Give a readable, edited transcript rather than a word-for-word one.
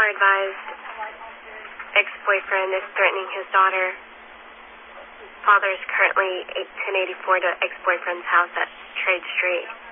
are advised ex-boyfriend is threatening his daughter. Father is currently 1084 to ex-boyfriend's house at Trade Street.